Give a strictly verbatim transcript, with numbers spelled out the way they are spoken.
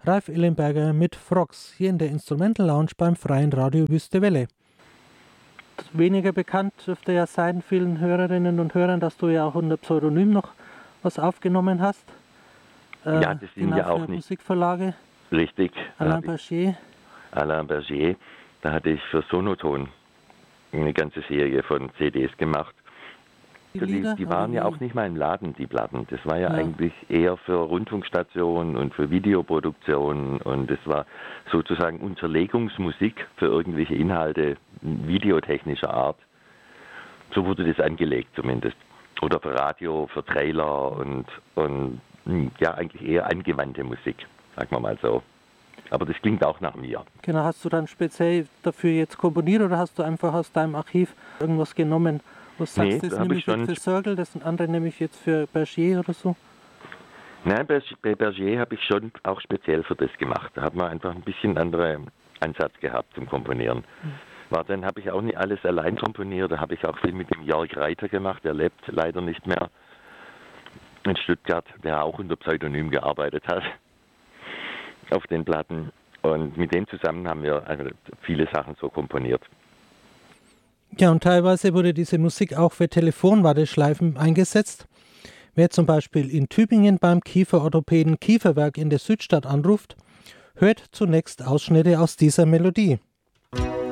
Ralf Illenberger mit Frogs, hier in der Instrumental Lounge beim Freien Radio Wüste Welle. Weniger bekannt dürfte ja sein vielen Hörerinnen und Hörern, dass du ja auch unter Pseudonym noch was aufgenommen hast. Äh, ja, das sind ja auch nicht Musikverlage. Richtig. Alain Berger. Alain Berger. Da hatte ich für Sonoton eine ganze Serie von C Ds gemacht. Die, die, die waren ja auch nicht mal im Laden, die Platten. Das war ja, ja eigentlich eher für Rundfunkstationen und für Videoproduktionen. Und das war sozusagen Unterlegungsmusik für irgendwelche Inhalte videotechnischer Art. So wurde das angelegt zumindest. Oder für Radio, für Trailer und, und ja, eigentlich eher angewandte Musik, sagen wir mal so. Aber das klingt auch nach mir. Genau, hast du dann speziell dafür jetzt komponiert oder hast du einfach aus deinem Archiv irgendwas genommen? Was sagst nee, du, das da nehme ich jetzt für Circle, das andere nehme ich jetzt für Berger oder so? Nein, bei Berger habe ich schon auch speziell für das gemacht. Da hat man einfach ein bisschen anderen Ansatz gehabt zum Komponieren. Hm. War, dann habe ich auch nicht alles allein komponiert, da habe ich auch viel mit dem Jörg Reiter gemacht, der lebt leider nicht mehr in Stuttgart, der auch unter Pseudonym gearbeitet hat auf den Platten. Und mit dem zusammen haben wir also viele Sachen so komponiert. Ja, und teilweise wurde diese Musik auch für Telefonwarteschleifen eingesetzt. Wer zum Beispiel in Tübingen beim Kieferorthopäden Kieferwerk in der Südstadt anruft, hört zunächst Ausschnitte aus dieser Melodie.